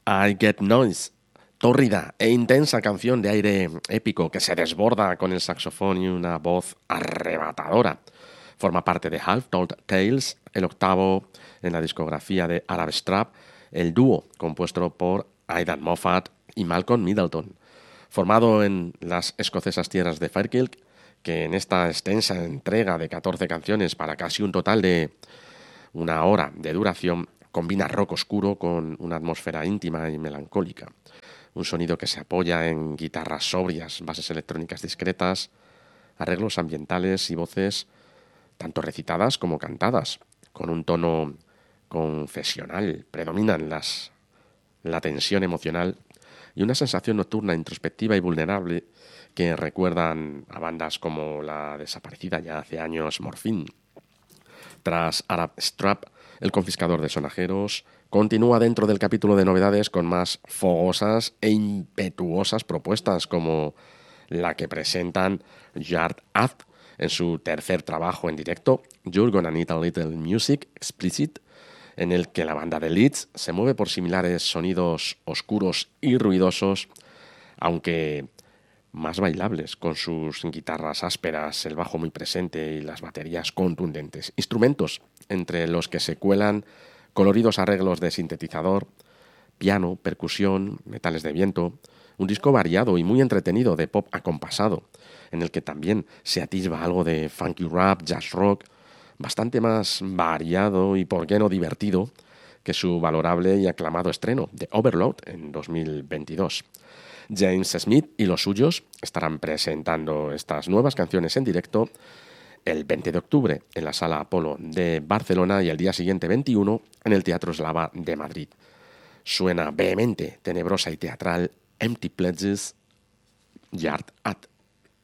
I Get Noise, tórrida e intensa canción de aire épico que se desborda con el saxofón y una voz arrebatadora. Forma parte de Half Told Tales, el octavo en la discografía de Arab Strap, el dúo compuesto por Aidan Moffat y Malcolm Middleton. Formado en las escocesas tierras de Fairkirk, que en esta extensa entrega de 14 canciones para casi un total de una hora de duración, combina rock oscuro con una atmósfera íntima y melancólica. Un sonido que se apoya en guitarras sobrias, bases electrónicas discretas, arreglos ambientales y voces tanto recitadas como cantadas, con un tono confesional. Predominan la tensión emocional y una sensación nocturna, introspectiva y vulnerable que recuerdan a bandas como la desaparecida ya hace años Morphine. Tras Arab Strap, el confiscador de sonajeros continúa dentro del capítulo de novedades con más fogosas e impetuosas propuestas como la que presentan Yard Act en su tercer trabajo en directo, You're Gonna Need a Little Music Explicit, en el que la banda de Leeds se mueve por similares sonidos oscuros y ruidosos, aunque más bailables, con sus guitarras ásperas, el bajo muy presente y las baterías contundentes. Instrumentos entre los que se cuelan coloridos arreglos de sintetizador, piano, percusión, metales de viento. Un disco variado y muy entretenido de pop acompasado, en el que también se atisba algo de funky rap, jazz rock, bastante más variado y, por qué no, divertido que su valorable y aclamado estreno de Overload en 2022. James Smith y los suyos estarán presentando estas nuevas canciones en directo el 20 de octubre en la Sala Apolo de Barcelona y el día siguiente, 21, en el Teatro Eslava de Madrid. Suena vehemente, tenebrosa y teatral Empty Pledges, Yard Act.